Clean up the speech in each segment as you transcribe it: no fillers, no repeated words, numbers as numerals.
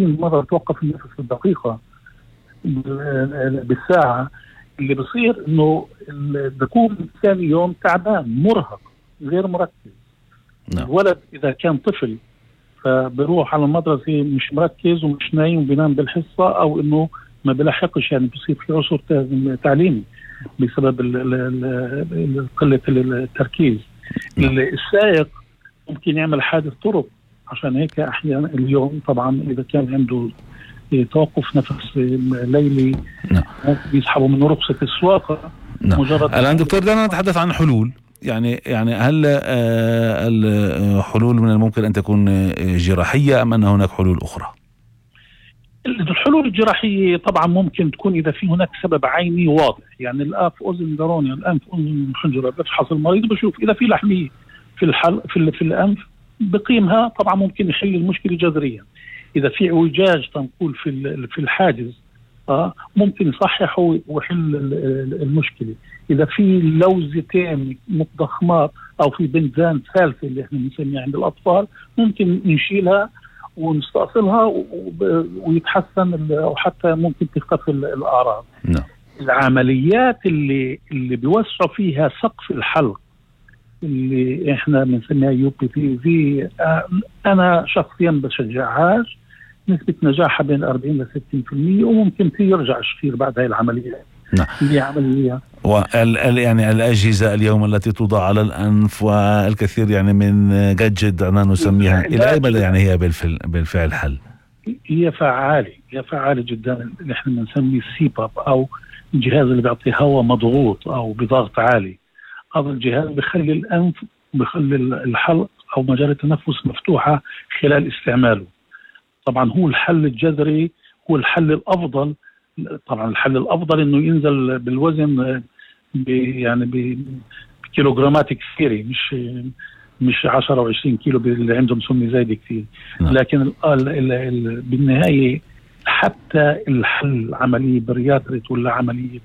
30 مرة توقف النفس في الدقيقة بالساعة، اللي بصير انه بكون ثاني يوم تعبان مرهق غير مركز. الولد اذا كان طفل فبروح على المدرسة مش مركز ومش نايم وبينام بالحصة، او انه ما بيلحقش، يعني بصير في عسر تعليمي بسبب قلة التركيز. السائق ممكن يعمل حادث طرق، عشان هيك احيانا اليوم طبعا اذا كان عنده توقف نفس ليلي بيسحبوا منه رخصة السواقة. مجرد الآن دكتور دعنا نتحدث عن حلول. يعني هل الحلول من الممكن أن تكون جراحية أم أن هناك حلول أخرى؟ الحلول الجراحية طبعا ممكن تكون إذا في هناك سبب عيني واضح، يعني الأنف أذن دروني، الأنف أذن حنجرة، بفحص المريض بشوف إذا في لحمية في الأنف بقيمها، طبعا ممكن يحل المشكلة جذريا. إذا في اعوجاج تنقول في الحاجز ممكن يصحح ويحل المشكلة. إذا في لوزتين متضخمات أو في بنزان ثالثة اللي احنا بنسميها عند الأطفال، ممكن نشيلها ونستأصلها ويتحسن، أو حتى ممكن تختفي الأعراض. العمليات اللي بيوسعوا فيها سقف الحلق اللي احنا بنسميها UPPV، أنا شخصيا بشجعهاش، نسبة نجاحها بين 40 ل 60%، وممكن يرجع الشخير بعد هاي العملية. اللي عملية يعني الأجهزة اليوم التي توضع على الأنف والكثير يعني من جدجد أنا نسميها، إلى أي مدى يعني هي بالفعل حل؟ هي فعالة جدا. اللي احنا بنسميه السيباب أو الجهاز اللي بيعطي هواء مضغوط أو بضغط عالي. هذا الجهاز بيخلي الأنف بيخلي الحلق أو مجال التنفس مفتوحة خلال استعماله. طبعا هو الحل الجذري هو الحل الأفضل. طبعا الحل الأفضل إنه ينزل بالوزن يعني بكيلوغرامات كثيرة، مش 10 و20 كيلو اللي عندهم سمنة زايدة كثير. لكن بالنهاية حتى الحل عملية برياتريت ولا عملية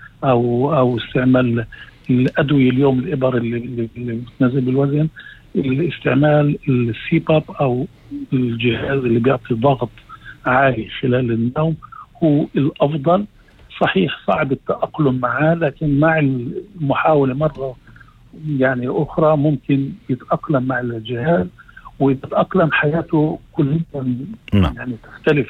أو استعمال الأدوية اليوم، الإبر اللي بتنزل بالوزن، الاستعمال السيباب أو الجهاز اللي بيعطي ضغط عالي خلال النوم هو الأفضل. صحيح صعب التأقلم معاه، لكن مع المحاولة مرة يعني أخرى ممكن يتأقلم مع الجهاز ويتأقلم حياته كليا، يعني تختلف.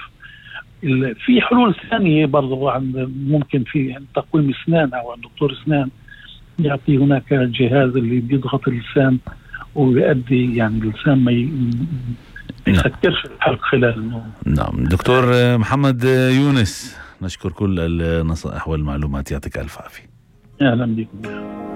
في حلول ثانية برضو ممكن في تقويم أسنان أو دكتور أسنان يعطي هناك جهاز اللي بيضغط اللسان ويؤدي يعني اللسان ما يسكرش الحلق خلال النوم. نعم دكتور محمد يونس، نشكر كل النصائح والمعلومات، يعطيك ألف عافية. أهلا بكم.